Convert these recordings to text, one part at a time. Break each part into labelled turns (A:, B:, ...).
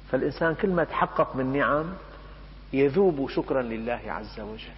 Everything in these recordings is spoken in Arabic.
A: فالإنسان كل ما تحقق من نعم يذوب شكرا لله عز وجل.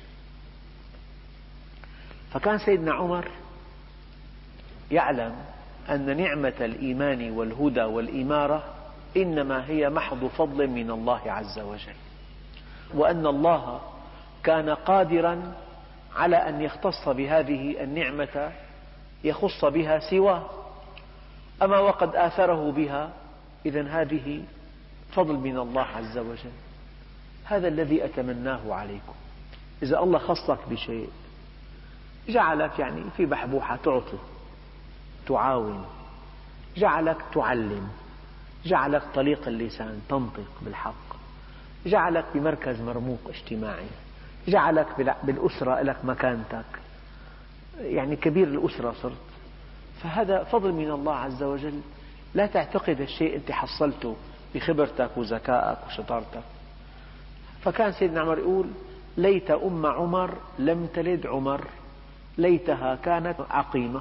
A: فكان سيدنا عمر يعلم أن نعمة الإيمان والهدى والإمارة إنما هي محض فضل من الله عز وجل، وأن الله كان قادرا على أن يختص بهذه النعمة يخص بها سواه، أما وقد آثره بها، إذن هذه فضل من الله عز وجل. هذا الذي أتمناه عليكم. إذا الله خصك بشيء جعلك يعني في بحبوحة تعطي، تعاون، جعلك تعلم، جعلك طليق اللسان تنطق بالحق، جعلك بمركز مرموق اجتماعي، جعلك بالأسرة لك مكانتك، يعني كبير الأسرة صرت، فهذا فضل من الله عز وجل. لا تعتقد الشيء أنت حصلته بخبرتك وذكائك وشطارتك. فكان سيدنا عمر يقول: ليت أم عمر لم تلد عمر، ليتها كانت عقيمة.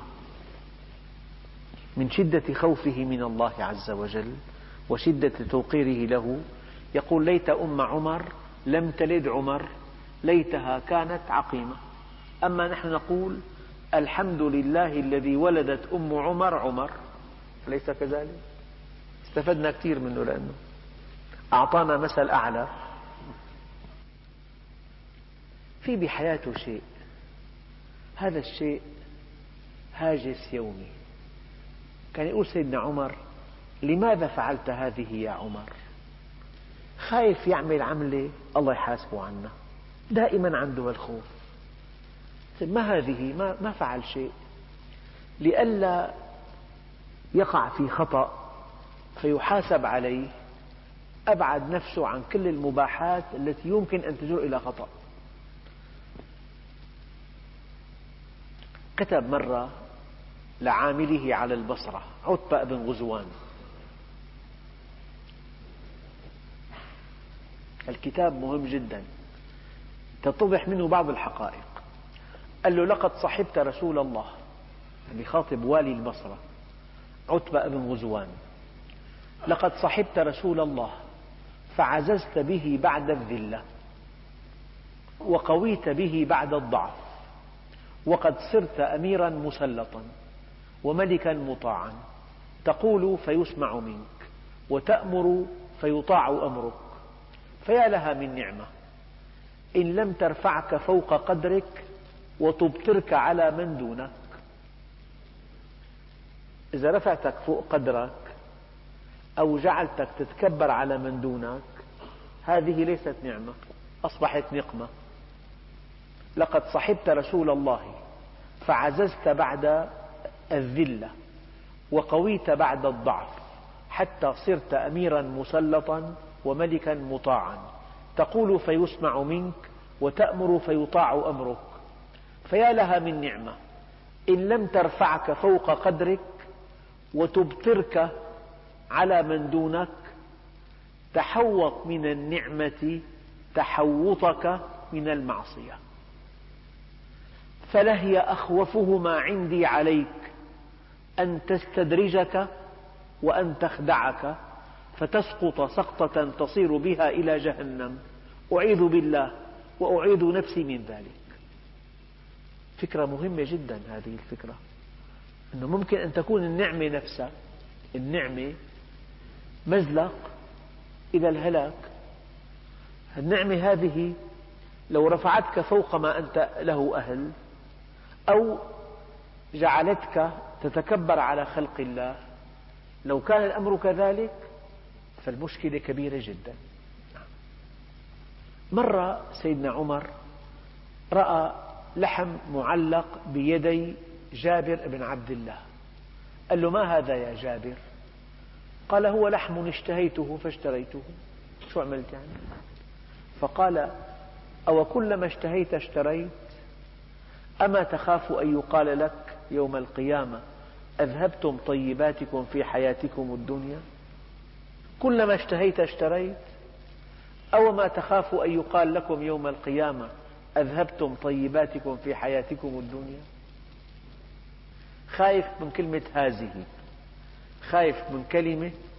A: من شدة خوفه من الله عز وجل وشدة توقيره له يقول: ليت أم عمر لم تلد عمر، ليتها كانت عقيمة. أما نحن نقول: الحمد لله الذي ولدت أم عمر عمر، أليس كذلك؟ استفدنا كثير منه، لأنه أعطانا مثل أعلى. في بحياته شيء، هذا الشيء هاجس يومي. كان يقول سيدنا عمر: لماذا فعلت هذه يا عمر؟ خايف يعمل عملة الله يحاسبه عنها، دائما عنده الخوف. ما هذه؟ ما فعل شيء، لئلا يقع في خطأ فيحاسب عليه، أبعد نفسه عن كل المباحات التي يمكن أن تجر إلى خطأ. كتب مرة لعامله على البصرة عتبة بن غزوان، الكتاب مهم جدا تتضح منه بعض الحقائق. قال له: لقد صحبت رسول الله، يعني خاطب والي البصرة عتبة بن غزوان، لقد صحبت رسول الله فعززت به بعد الذلة، وقويت به بعد الضعف، وقد صرت أميرا مسلطا وملكا مطاعا، تقول فيسمع منك، وتأمر فيطاع أمرك، فيا لها من نعمة إن لم ترفعك فوق قدرك وتبطرك على من دونك. إذا رفعتك فوق قدرك أو جعلتك تتكبر على من دونك، هذه ليست نعمة، أصبحت نقمة. لقد صحبت رسول الله فعززت بعد الذلة، وقويت بعد الضعف، حتى صرت أميرا مسلطا وملكا مطاعا، تقول فيسمع منك، وتأمر فيطاع أمرك، فيا لها من نعمة إن لم ترفعك فوق قدرك وتبطرك على من دونك. تحوط من النعمة تحوطك من المعصية، فلهي أخوفهما عندي عليك أن تستدرجك وأن تخدعك فتسقط سقطة تصير بها إلى جهنم، أعيذ بالله وأعيذ نفسي من ذلك. فكرة مهمة جدا هذه الفكرة، أنه ممكن أن تكون النعمة نفسها، النعمة مزلق إلى الهلاك. النعمة هذه لو رفعتك فوق ما أنت له أهل، أو جعلتك تتكبر على خلق الله، لو كان الأمر كذلك فالمشكلة كبيرة جدا. مرة سيدنا عمر رأى لحم معلق بيدي جابر بن عبد الله، قال له: ما هذا يا جابر؟ قال: هو لحم اشتهيته فاشتريته. شو عملت يعني؟ فقال: أو كلما اشتهيت اشتريت؟ أما تخاف أن يقال لك يوم القيامة أذهبتم طيباتكم في حياتكم الدنيا؟ كلما اشتهيت اشتريت؟ أو ما تخاف أن يقال لكم يوم القيامة أذهبتم طيباتكم في حياتكم الدنيا؟ خايف من كلمة هذه، خايف من كلمة